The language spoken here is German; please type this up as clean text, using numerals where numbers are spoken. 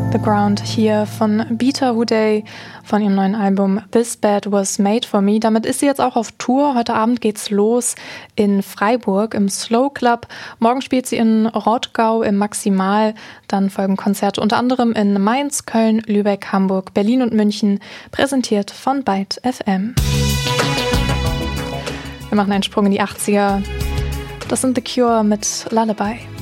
The Ground hier von Beta Houday von ihrem neuen Album This Bed Was Made For Me. Damit ist sie jetzt auch auf Tour. Heute Abend geht's los in Freiburg im Slow Club. Morgen spielt sie in Rottgau im Maximal. Dann folgen Konzerte unter anderem in Mainz, Köln, Lübeck, Hamburg, Berlin und München. Präsentiert von Byte FM. Wir machen einen Sprung in die 80er. Das sind The Cure mit Lullaby.